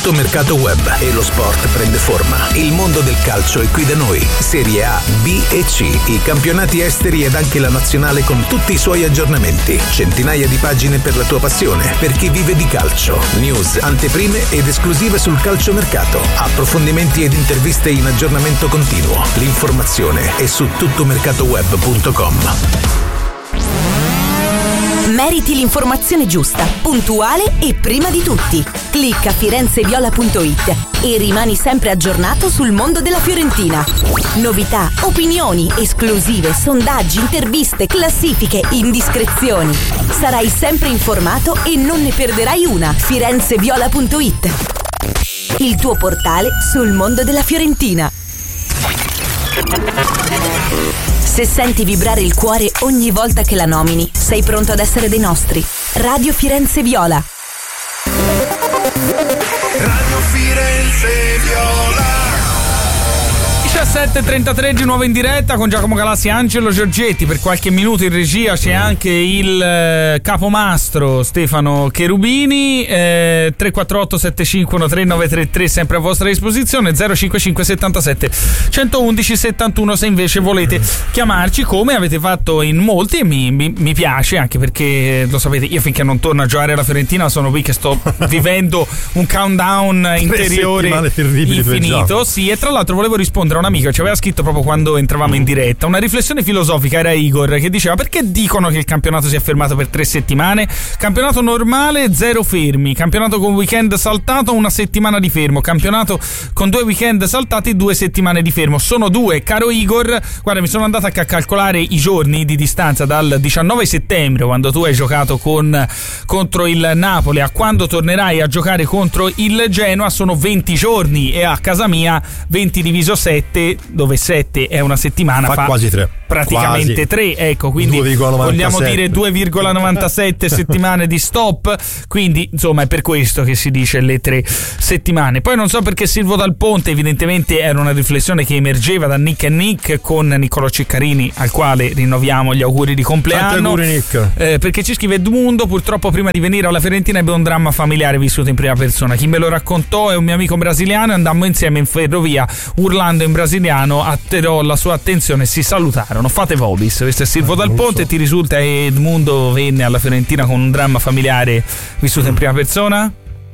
Mercato Web e lo sport prende forma. Il mondo del calcio è qui da noi. Serie A, B e C, i campionati esteri ed anche la nazionale con tutti i suoi aggiornamenti. Centinaia di pagine per la tua passione, per chi vive di calcio. News, anteprime ed esclusive sul calciomercato. Approfondimenti ed interviste in aggiornamento continuo. L'informazione è su tuttomercatoweb.com. Meriti l'informazione giusta, puntuale e prima di tutti. Clicca firenzeviola.it e rimani sempre aggiornato sul mondo della Fiorentina. Novità, opinioni, esclusive, sondaggi, interviste, classifiche, indiscrezioni. Sarai sempre informato e non ne perderai una. firenzeviola.it, il tuo portale sul mondo della Fiorentina. Se senti vibrare il cuore ogni volta che la nomini, sei pronto ad essere dei nostri. Radio Firenze Viola. Radio Firenze Viola. 17:33 di nuovo in diretta con Giacomo Galassi e Angelo Giorgetti. Per qualche minuto in regia c'è anche il capomastro Stefano Cherubini. 348 751 3933 sempre a vostra disposizione. 055 77 111 71 se invece volete chiamarci, come avete fatto in molti, e mi piace, anche perché lo sapete, io finché non torno a giocare alla Fiorentina sono qui che sto vivendo un countdown interiore infinito. Sì, e tra l'altro volevo rispondere a un amico che ci aveva scritto proprio quando entravamo in diretta una riflessione filosofica. Era Igor che diceva: perché dicono che il campionato si è fermato per 3 settimane? Campionato normale 0 fermi, campionato con weekend saltato 1 settimana di fermo, campionato con 2 weekend saltati 2 settimane di fermo. Sono 2, caro Igor. Guarda, mi sono andato a calcolare i giorni di distanza dal 19 settembre, quando tu hai giocato contro il Napoli, a quando tornerai a giocare contro il Genoa. Sono 20 giorni e a casa mia 20 diviso 7, dove 7 è una settimana, fa quasi 3, praticamente 3, ecco, quindi 2,97. vogliamo dire 2,97 settimane di stop, quindi insomma è per questo che si dice le 3 settimane. Poi non so perché Silvio Dal Ponte, evidentemente era una riflessione che emergeva da Nick e Nick con Niccolò Ceccarini, al quale rinnoviamo gli auguri di compleanno. Tanti auguri, Nick. Perché ci scrive: Edmundo, purtroppo prima di venire alla Fiorentina ebbe un dramma familiare vissuto in prima persona. Chi me lo raccontò è un mio amico brasiliano e andammo insieme in ferrovia, urlando in brasiliano, attirò la sua attenzione e si salutarono. Fate vobis. Questo è Silvio Dal Ponte. Ti risulta che Edmundo venne alla Fiorentina con un dramma familiare vissuto in prima persona?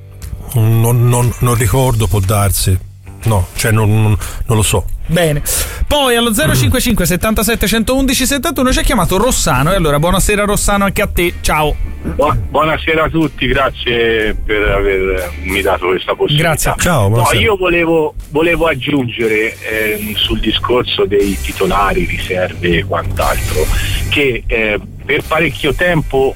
Non ricordo, può darsi. No, cioè non lo so. Bene. Poi allo 055 77 111 71 ci ha chiamato Rossano. E allora buonasera Rossano anche a te. Ciao. Buonasera a tutti, grazie per avermi dato questa possibilità. Grazie. Ciao, no, io volevo aggiungere sul discorso dei titolari, riserve e quant'altro, che per parecchio tempo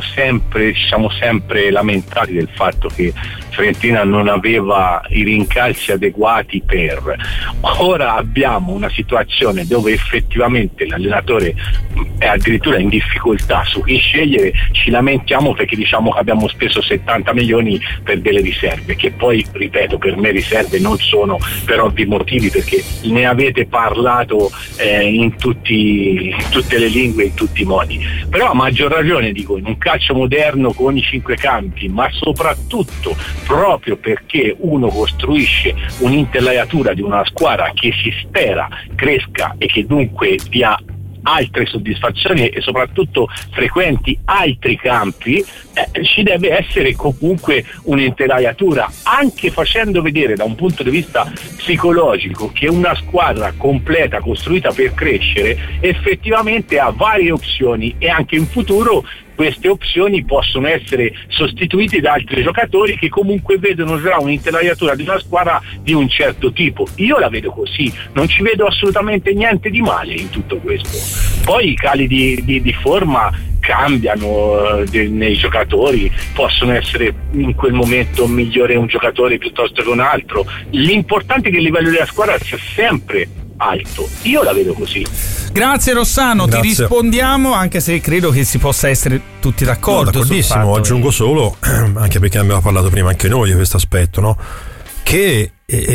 ci siamo sempre lamentati del fatto che Fiorentina non aveva i rincalzi adeguati per. Ora abbiamo una situazione dove effettivamente l'allenatore è addirittura in difficoltà su chi scegliere. Ci lamentiamo perché diciamo che abbiamo speso 70 milioni per delle riserve, che poi, ripeto, per me riserve non sono, per ovvi motivi, perché ne avete parlato in tutte le lingue, in tutti i modi. Però a maggior ragione, dico, in un calcio moderno con i 5 campi, ma soprattutto proprio perché uno costruisce un'intelaiatura di una squadra che si spera cresca e che dunque dia altre soddisfazioni e soprattutto frequenti altri campi, ci deve essere comunque un'intelaiatura, anche facendo vedere da un punto di vista psicologico che una squadra completa, costruita per crescere, effettivamente ha varie opzioni e anche in futuro queste opzioni possono essere sostituite da altri giocatori che comunque vedono già un'intelaiatura di una squadra di un certo tipo. Io la vedo così, non ci vedo assolutamente niente di male in tutto questo. Poi i cali di forma cambiano nei giocatori, possono essere in quel momento migliore un giocatore piuttosto che un altro. L'importante è che il livello della squadra sia sempre alto. Io la vedo così. Grazie Rossano. Grazie. Ti rispondiamo, anche se credo che si possa essere tutti d'accordo. D'accordissimo, aggiungo solo, anche perché abbiamo parlato prima anche noi di questo aspetto, no? Che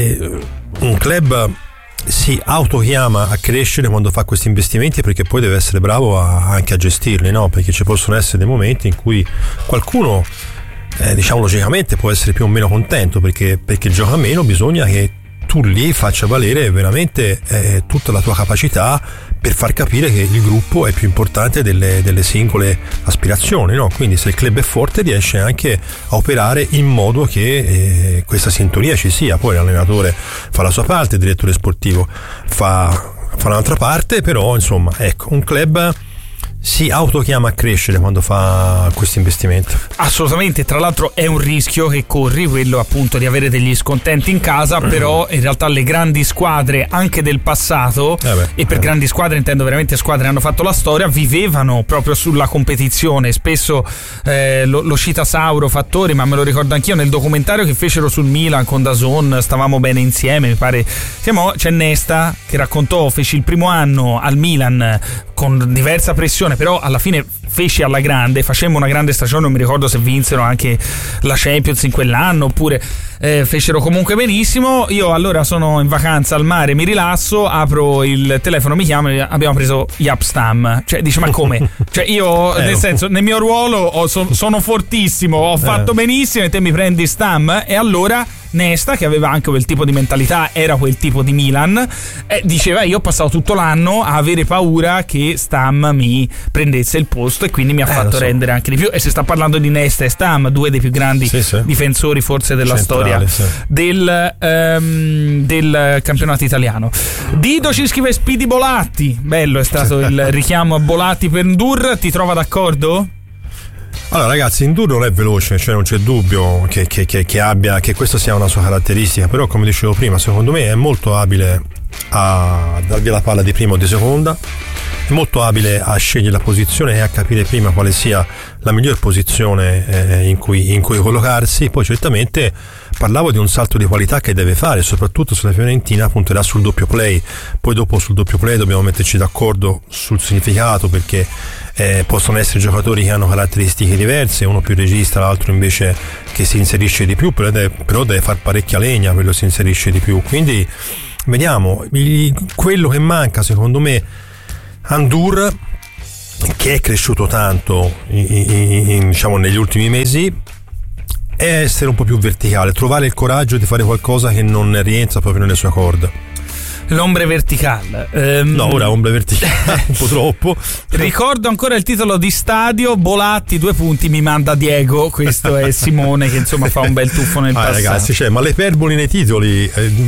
un club si autochiama a crescere quando fa questi investimenti, perché poi deve essere bravo anche a gestirli, no? Perché ci possono essere dei momenti in cui qualcuno diciamo logicamente può essere più o meno contento perché gioca meno, bisogna che tu lì faccia valere veramente tutta la tua capacità per far capire che il gruppo è più importante delle singole aspirazioni, no? Quindi se il club è forte riesce anche a operare in modo che questa sintonia ci sia. Poi l'allenatore fa la sua parte, il direttore sportivo fa un'altra parte, però insomma ecco, un club si autochiama a crescere quando fa questo investimento. Assolutamente, tra l'altro è un rischio che corri, quello appunto di avere degli scontenti in casa, però in realtà le grandi squadre anche del passato, e per grandi squadre intendo veramente squadre che hanno fatto la storia, vivevano proprio sulla competizione. Spesso lo cita Sauro Fattori, ma me lo ricordo anch'io nel documentario che fecero sul Milan con DAZN, Stavamo bene insieme, mi pare. C'è Nesta che raccontò, feci il primo anno al Milan con diversa pressione, però alla fine feci alla grande, facemmo una grande stagione, non mi ricordo se vinsero anche la Champions in quell'anno oppure fecero comunque benissimo. Io allora sono in vacanza al mare, mi rilasso, apro il telefono, mi chiamano, abbiamo preso Jaap Stam. Cioè dice, ma come? Cioè io nel senso, nel mio ruolo sono fortissimo, ho fatto benissimo e te mi prendi Stam? E allora Nesta, che aveva anche quel tipo di mentalità, era quel tipo di Milan, diceva, io ho passato tutto l'anno a avere paura che Stam mi prendesse il posto, e quindi mi ha fatto rendere anche di più. E si sta parlando di Nesta e Stam, due dei più grandi difensori forse della storia del campionato italiano. Dido ci scrive Speedy Bolatti, bello è stato il richiamo a Bolatti per Ndur, ti trova d'accordo? Allora ragazzi, Ndur non è veloce, cioè non c'è dubbio che questa sia una sua caratteristica, però come dicevo prima, secondo me è molto abile a dar via la palla di prima o di seconda, è molto abile a scegliere la posizione e a capire prima quale sia la miglior posizione in cui collocarsi. Poi certamente parlavo di un salto di qualità che deve fare, soprattutto se la Fiorentina punterà sul doppio play. Poi dopo sul doppio play dobbiamo metterci d'accordo sul significato, perché possono essere giocatori che hanno caratteristiche diverse, uno più regista, l'altro invece che si inserisce di più, però deve far parecchia legna, quello si inserisce di più. Quindi vediamo, quello che manca secondo me a Ndur, che è cresciuto tanto diciamo negli ultimi mesi, è essere un po' più verticale, trovare il coraggio di fare qualcosa che non rientra proprio nelle sue corde. L'ombre verticale. No, ora ombre verticale un po' troppo. Ricordo ancora il titolo di stadio, Bolatti 2 punti mi manda Diego. Questo è Simone che insomma fa un bel tuffo nel passato. Ragazzi, ma le iperboli nei titoli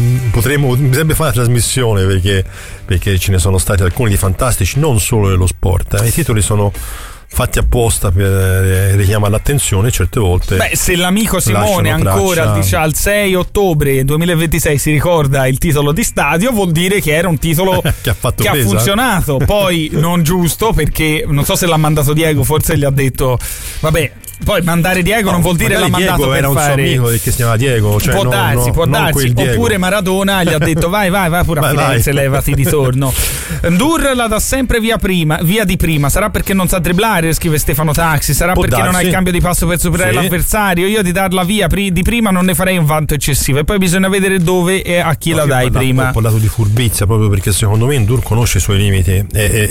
mi sembra fare una trasmissione, perché ce ne sono stati alcuni di fantastici, non solo nello sport. I titoli sono fatti apposta per richiamare l'attenzione certe volte. Beh, se l'amico Simone ancora al 6 ottobre 2026 si ricorda il titolo di stadio, vuol dire che era un titolo che ha funzionato. Poi non giusto, perché non so se l'ha mandato Diego, forse gli ha detto vabbè. Poi mandare Diego non vuol dire l'ha mandato Diego per era un fare... suo amico che si chiama Diego, cioè può darsi. Oppure Maradona gli ha detto vai pure a Firenze, levati di torno. Ndur la dà sempre via di prima, sarà perché non sa dribblare, scrive Stefano Taxi, sarà perché non ha il cambio di passo per superare l'avversario. Io di darla via di prima non ne farei un vanto eccessivo, e poi bisogna vedere dove e a chi la dai prima. Ho parlato di furbizia proprio perché secondo me Ndur conosce i suoi limiti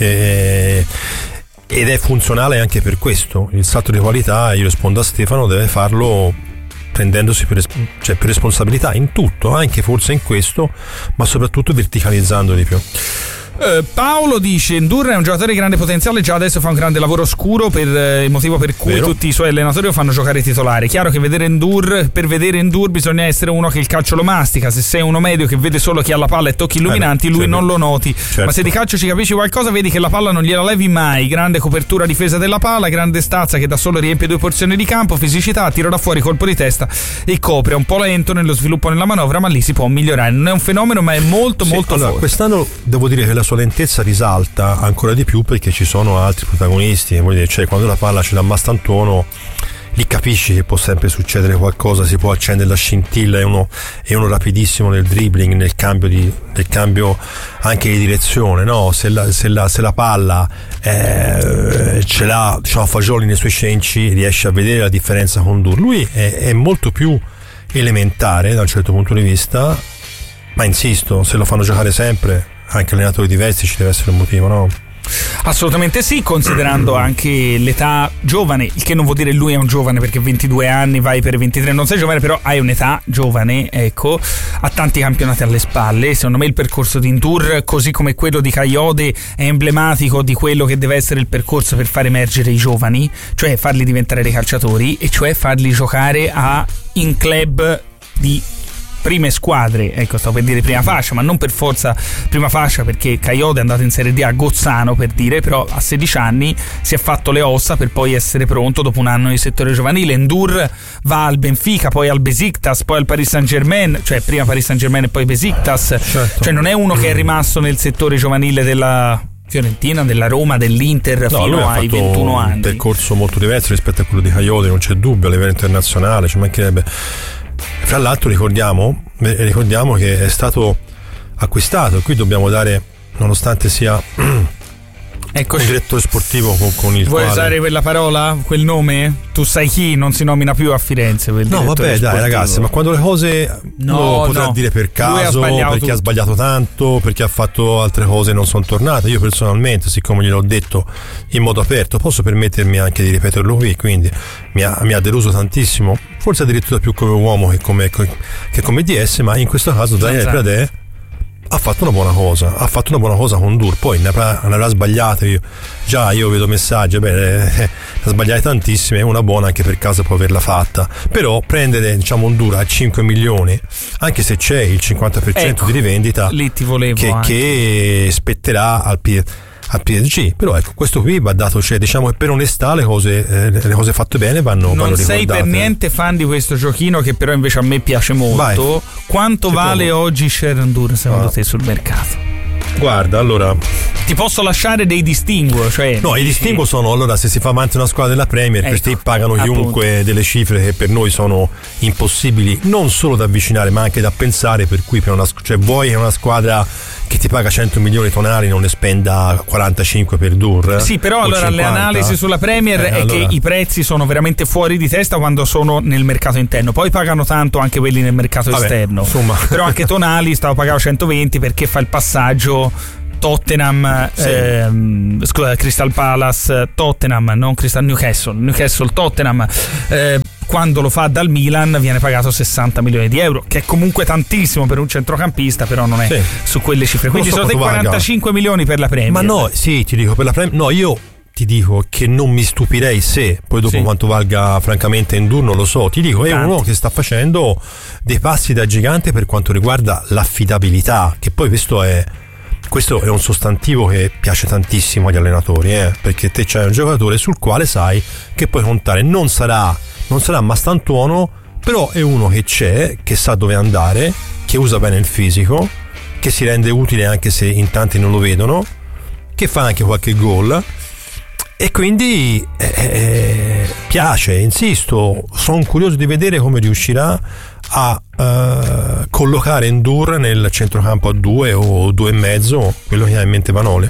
ed è funzionale anche per questo. Il salto di qualità, io rispondo a Stefano, deve farlo prendendosi per responsabilità in tutto, anche forse in questo, ma soprattutto verticalizzando di più. Paolo dice Ndur è un giocatore di grande potenziale, già adesso fa un grande lavoro oscuro, per il motivo per cui tutti i suoi allenatori lo fanno giocare titolare. Chiaro che per vedere Ndur bisogna essere uno che il calcio lo mastica. Se sei uno medio che vede solo chi ha la palla e tocchi illuminanti, lui non lo noti, ma se di calcio ci capisci qualcosa vedi che la palla non gliela levi mai. Grande copertura difesa della palla, grande stazza che da solo riempie 2 porzioni di campo, fisicità, tiro da fuori, colpo di testa e copre. È un po' lento nello sviluppo nella manovra, ma lì si può migliorare. Non è un fenomeno, ma è molto forte. Quest'anno devo dire che la sua lentezza risalta ancora di più perché ci sono altri protagonisti, cioè quando la palla ce l'ha Mastantuono, lì capisci che può sempre succedere qualcosa, si può accendere la scintilla, è uno rapidissimo nel dribbling, nel cambio anche di direzione, no? Se la palla ce l'ha, diciamo, Fagioli nei suoi cenci, riesce a vedere la differenza con Ndur. Lui è molto più elementare da un certo punto di vista, ma insisto, se lo fanno giocare sempre anche allenatori diversi ci deve essere un motivo, no? Assolutamente sì, considerando anche l'età giovane, il che non vuol dire lui è un giovane, perché 22 anni, vai per 23, non sei giovane, però hai un'età giovane, ecco, ha tanti campionati alle spalle. Secondo me il percorso di N'Dour, così come quello di Kayode, è emblematico di quello che deve essere il percorso per far emergere i giovani, cioè farli diventare dei calciatori, e cioè farli giocare in club di prime squadre, ecco, stavo per dire prima fascia, ma non per forza prima fascia, perché Kayode è andato in Serie D a Gozzano, per dire, però a 16 anni si è fatto le ossa per poi essere pronto dopo un anno di settore giovanile. N'Dour va al Benfica, poi al Besiktas, poi al Paris Saint-Germain, cioè prima Paris Saint-Germain e poi Besiktas, certo. Cioè non è uno che è rimasto nel settore giovanile della Fiorentina, della Roma, dell'Inter fino ai 21 anni. Un percorso molto diverso rispetto a quello di Kayode, non c'è dubbio, a livello internazionale ci mancherebbe. Fra l'altro ricordiamo che è stato acquistato, e qui dobbiamo dare, nonostante sia un direttore sportivo con il vuoi quale... usare quella parola, quel nome? Tu sai chi non si nomina più a Firenze quel no vabbè sportivo. Dai ragazzi, ma quando le cose potrà dire per caso, perché ha sbagliato tanto, perché ha fatto altre cose e non sono tornate. Io personalmente, siccome gliel'ho detto in modo aperto, posso permettermi anche di ripeterlo qui, quindi mi ha deluso tantissimo, forse addirittura più come uomo che come DS, ma in questo caso Daniele Pradè ha fatto una buona cosa con N'Dour, poi ne avrà sbagliate. Io vedo messaggi, ne sbagliate tantissime, una buona anche per caso può averla fatta, però prendere N'Dour a 5 milioni, anche se c'è il 50% di rivendita, lì ti volevo che spetterà al PSG, però ecco, questo qui va dato, cioè diciamo che per onestà le cose fatte bene vanno ricordate. Non sei per niente fan di questo giochino, che però invece a me piace molto. Vai. Quanto vale oggi N'Dour secondo te sul mercato? Guarda, allora ti posso lasciare dei distinguo, cioè no, i distinguo sono, allora, se si fa avanti una squadra della Premier, questi pagano chiunque delle cifre che per noi sono impossibili non solo da avvicinare ma anche da pensare, per cui cioè vuoi che una squadra che ti paga 100 milioni tonali non ne spenda 45 per N'Dour? Sì, però allora 50. Le analisi sulla Premier è che i prezzi sono veramente fuori di testa quando sono nel mercato interno, poi pagano tanto anche quelli nel mercato esterno, insomma. Però anche Tonali stavo pagando 120 perché fa il passaggio Tottenham, Crystal Palace, Tottenham, non Newcastle, Tottenham, quando lo fa dal Milan viene pagato 60 milioni di euro, che è comunque tantissimo per un centrocampista, però non è su quelle cifre. Quindi sono 45 milioni per la Premier. Ma no, sì, ti dico per la Premier, no, io ti dico che non mi stupirei se poi dopo quanto valga francamente N'Dour non lo so, ti dico è uno che sta facendo dei passi da gigante per quanto riguarda l'affidabilità, che poi questo è un sostantivo che piace tantissimo agli allenatori, perché te c'hai un giocatore sul quale sai che puoi contare, non sarà Mastantuono, però è uno che c'è, che sa dove andare, che usa bene il fisico, che si rende utile anche se in tanti non lo vedono, che fa anche qualche gol, e quindi piace, insisto, sono curioso di vedere come riuscirà a collocare N'Dour nel centrocampo a 2 o 2,5, quello che ha in mente Vanoli.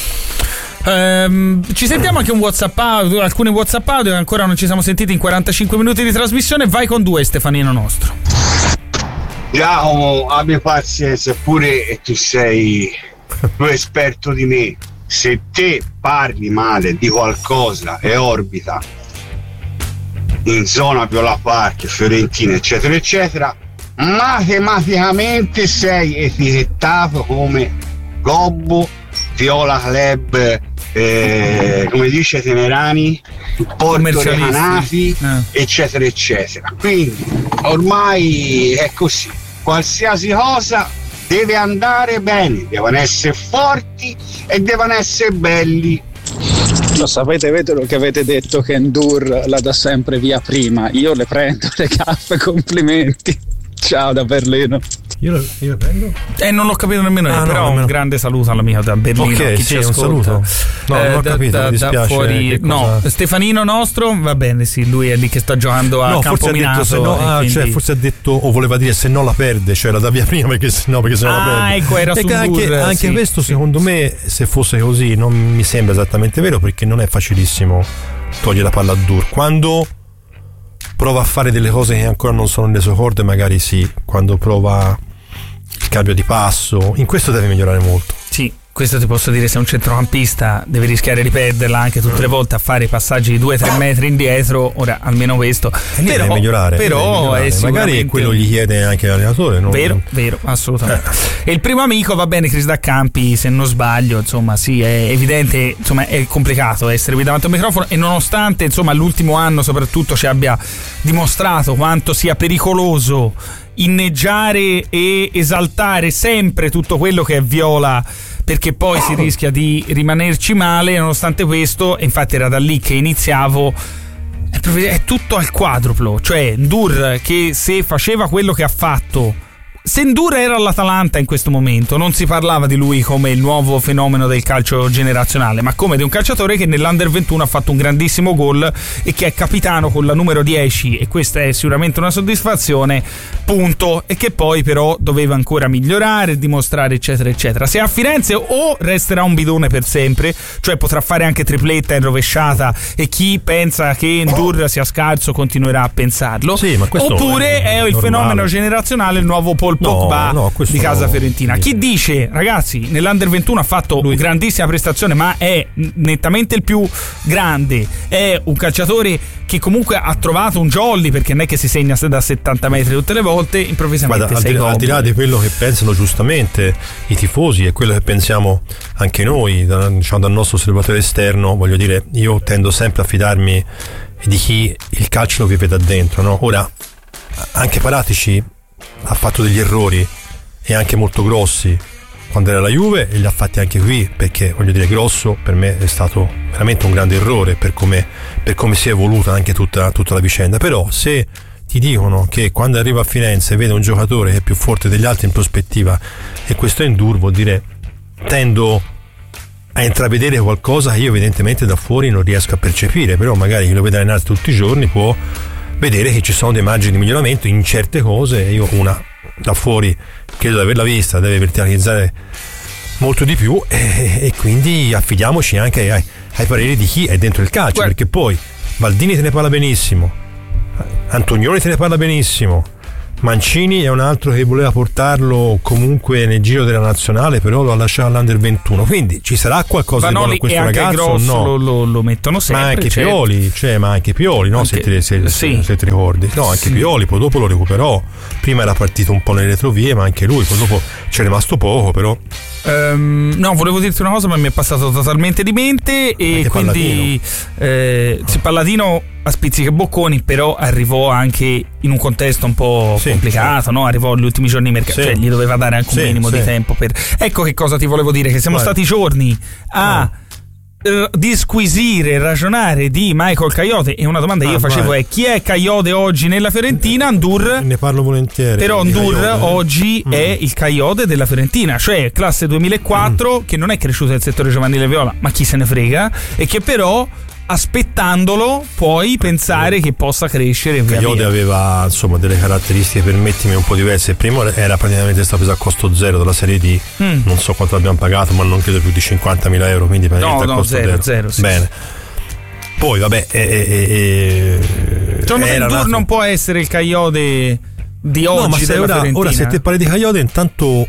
Ci sentiamo anche un WhatsApp audio, alcuni WhatsApp audio che ancora non ci siamo sentiti in 45 minuti di trasmissione. Vai con 2, Stefanino nostro. Giacomo, abbi pazienza, pure tu sei più esperto di me. Se te parli male di qualcosa e orbita in zona Viola Park, Fiorentina, eccetera eccetera, matematicamente sei etichettato come Gobbo, Viola Club, come dice Temerani, Porto dei Canafi, eccetera eccetera. Quindi ormai è così, qualsiasi cosa deve andare bene, devono essere forti e devono essere belli. Lo sapete, vedo che avete detto che N'Dour la dà sempre via prima. Io le prendo le cappe, complimenti. Ciao da Berlino. Io le prendo? Non l'ho capito nemmeno io, però un grande saluto all'amico da Berlino. Ok, chi sì, ci ascolta. un saluto. No, non ho capito, mi dispiace. Fuori, no, Stefanino nostro, va bene, sì, lui è lì che sta giocando a Campominato. Forse ha detto, o voleva dire se no la perde, cioè la dà via prima perché se no la perde. Ecco, era su anche questo secondo me, se fosse così, non mi sembra esattamente vero, perché non è facilissimo togliere la palla a N'Dour. Quando prova a fare delle cose che ancora non sono nelle sue corde, magari sì, quando prova il cambio di passo, in questo deve migliorare molto. Sì, questo ti posso dire, se un centrocampista deve rischiare di perderla anche tutte le volte a fare passaggi di 2-3 metri indietro, ora almeno questo deve migliorare, magari quello gli chiede anche l'allenatore, no? Vero, assolutamente. E il primo amico, va bene, Chris Daccampi, se non sbaglio, insomma, sì, è evidente, insomma, è complicato essere qui davanti al microfono, e nonostante, insomma, l'ultimo anno soprattutto ci abbia dimostrato quanto sia pericoloso inneggiare e esaltare sempre tutto quello che è viola, perché poi si rischia di rimanerci male, nonostante questo, e infatti era da lì che iniziavo, è tutto al quadruplo, cioè Ndour che se faceva quello che ha fatto, se Ndour era all'Atalanta in questo momento non si parlava di lui come il nuovo fenomeno del calcio generazionale, ma come di un calciatore che nell'Under 21 ha fatto un grandissimo gol e che è capitano con la numero 10, e questa è sicuramente una soddisfazione, punto, e che poi però doveva ancora migliorare, dimostrare, eccetera eccetera. Se a Firenze o resterà un bidone per sempre, cioè potrà fare anche tripletta in rovesciata, e chi pensa che Ndour sia scarso continuerà a pensarlo, sì, ma oppure è il fenomeno generazionale, il nuovo Paul Pogba di casa fiorentina. Chi dice, ragazzi, nell'Under 21 ha fatto grandissima prestazione, ma è nettamente il più grande, è un calciatore che comunque ha trovato un jolly, perché non è che si segna da 70 metri tutte le volte, improvvisamente. Guarda, al di là di quello che pensano giustamente i tifosi e quello che pensiamo anche noi, diciamo, dal nostro osservatore esterno, voglio dire, io tendo sempre a fidarmi di chi il calcio lo vive da dentro, no? Ora, anche Paratici ha fatto degli errori, e anche molto grossi, quando era la Juve, e li ha fatti anche qui, perché voglio dire, grosso per me è stato veramente un grande errore per come si è evoluta anche tutta la vicenda. Però se ti dicono che quando arriva a Firenze vede un giocatore che è più forte degli altri in prospettiva, e questo è Ndour, vuol dire tendo a intravedere qualcosa che io evidentemente da fuori non riesco a percepire, però magari chi lo vede allenarsi tutti i giorni può vedere che ci sono dei margini di miglioramento in certe cose. Io una da fuori credo di averla vista, deve verticalizzare molto di più, e quindi affidiamoci anche ai pareri di chi è dentro il calcio, perché poi Baldini te ne parla benissimo, Antonioni te ne parla benissimo, Mancini è un altro che voleva portarlo comunque nel giro della nazionale, però lo ha lasciato all'Under 21, quindi ci sarà qualcosa di buono a questo ragazzo, o no? Lo mettono sempre, ma anche Pioli, no? Anche, se ti ricordi, no, anche sì. Pioli poi dopo lo recuperò, prima era partito un po' nelle retrovie, ma anche lui poi dopo c'è rimasto poco, però no, volevo dirti una cosa ma mi è passato totalmente di mente, e anche quindi Palladino a spizzichi e bocconi, però arrivò anche in un contesto un po' complicato, no? Arrivò agli ultimi giorni di mercato, cioè gli doveva dare anche un minimo di tempo per... Ecco che cosa ti volevo dire, che siamo stati giorni a disquisire, ragionare di Michael Kayode, e una domanda che io facevo è: chi è Kayode oggi nella Fiorentina? Ndour, ne parlo volentieri, però Ndour oggi è il Kayode della Fiorentina, cioè classe 2004, che non è cresciuto nel settore giovanile viola, ma chi se ne frega, e che però aspettandolo puoi pensare che possa crescere. Kayode aveva insomma delle caratteristiche, permettimi, un po' diverse. Primo era praticamente stato preso a costo zero dalla Serie D, non so quanto l'abbiamo pagato, ma non credo più di 50.000 euro, quindi praticamente a costo zero. Sì. Bene. Poi vabbè, Ndour non può essere il Kayode di oggi, no, ma ora se te parli di Kayode, intanto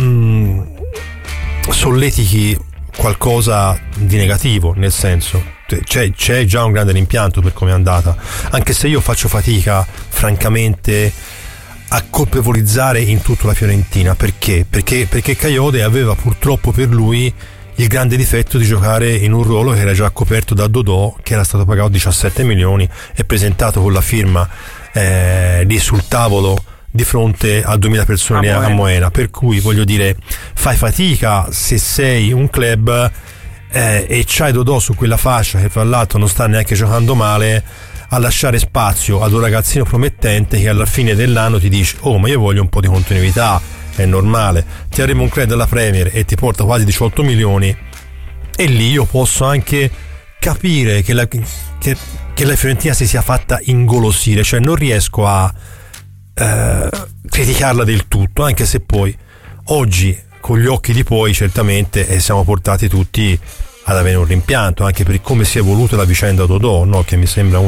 solletichi qualcosa di negativo, nel senso c'è già un grande rimpianto per come è andata, anche se io faccio fatica francamente a colpevolizzare in tutto la Fiorentina. Perché Kayode aveva purtroppo per lui il grande difetto di giocare in un ruolo che era già coperto da Dodò, che era stato pagato 17 milioni e presentato con la firma lì sul tavolo di fronte a 2000 persone a Moena, per cui voglio dire, fai fatica se sei un club e c'hai Dodò su quella fascia, che fra l'altro non sta neanche giocando male, a lasciare spazio ad un ragazzino promettente che alla fine dell'anno ti dice: oh, ma io voglio un po' di continuità, è normale, ti arriva un club della Premier e ti porta quasi 18 milioni, e lì io posso anche capire che la Fiorentina si sia fatta ingolosire, cioè non riesco a criticarla del tutto, anche se poi oggi con gli occhi di poi certamente siamo portati tutti ad avere un rimpianto, anche per come si è evoluta la vicenda Dodò, no? Che mi sembra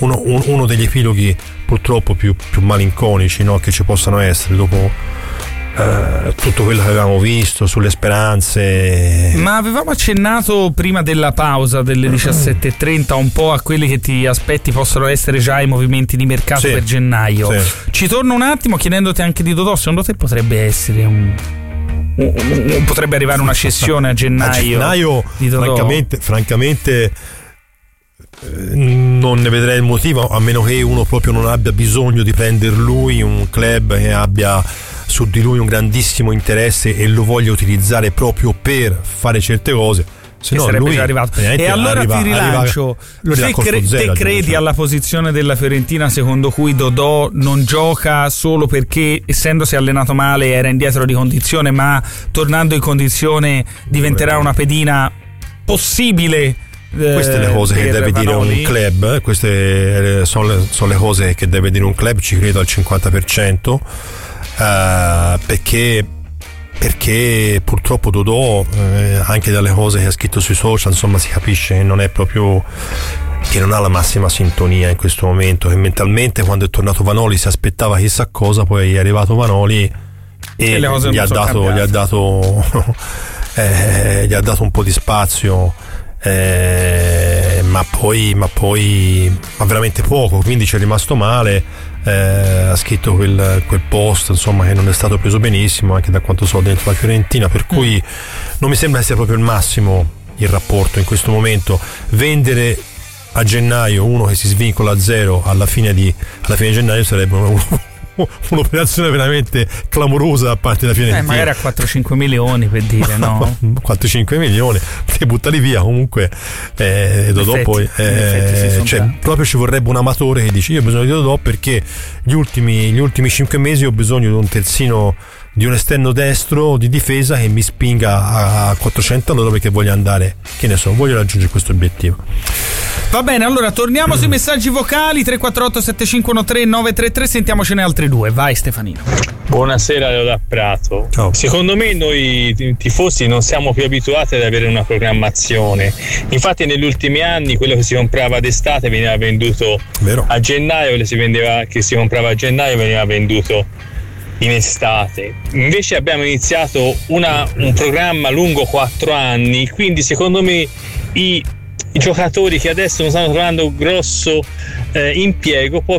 uno degli epiloghi purtroppo più malinconici, no? Che ci possano essere dopo tutto quello che avevamo visto, sulle speranze. Ma avevamo accennato prima della pausa delle 17.30 un po' a quelli che ti aspetti possono essere già i movimenti di mercato per gennaio. Ci torno un attimo chiedendoti anche di Dodò, secondo te potrebbe essere potrebbe arrivare una cessione a gennaio di Dodò? Francamente non ne vedrei il motivo, a meno che uno proprio non abbia bisogno di prendere lui, un club che abbia su di lui un grandissimo interesse e lo voglia utilizzare proprio per fare certe cose. Se no, sarebbe già arrivato. E allora ti rilancio, te credi alla posizione della Fiorentina secondo cui Dodò non gioca solo perché essendosi allenato male era indietro di condizione, ma tornando in condizione diventerà una pedina possibile? Queste le cose che deve dire un club, queste sono le cose che deve dire un club, ci credo al 50%, perché purtroppo Dodò, anche dalle cose che ha scritto sui social, insomma, si capisce che non è proprio, che non ha la massima sintonia in questo momento, che mentalmente quando è tornato Vanoli si aspettava chissà cosa, poi è arrivato Vanoli e gli ha dato un po' di spazio, ma veramente poco, quindi ci è rimasto male. Ha scritto quel post, insomma, che non è stato preso benissimo anche da quanto so dentro la Fiorentina, per cui non mi sembra sia proprio il massimo il rapporto in questo momento. Vendere a gennaio uno che si svincola a zero alla fine di gennaio sarebbe un'operazione veramente clamorosa da parte della Fiorentina. Magari a 4-5 milioni, per dire, no? 4-5 milioni ti buttali via comunque. Dodò poi proprio ci vorrebbe un amatore che dice: io ho bisogno di Dodò perché gli ultimi 5 mesi ho bisogno di un terzino, di un esterno destro di difesa che mi spinga a 400 all'ora perché voglio andare, che ne so, voglio raggiungere questo obiettivo. Va bene, allora torniamo sui messaggi vocali 348 7513 933, sentiamocene altri due. Vai Stefanino. Buonasera Leo da Prato. Ciao. Secondo me noi tifosi non siamo più abituati ad avere una programmazione, infatti negli ultimi anni quello che si comprava d'estate veniva venduto a gennaio, quello che si comprava a gennaio veniva venduto in estate. Invece abbiamo iniziato un programma lungo 4 anni, quindi secondo me i giocatori che adesso non stanno trovando grosso impiego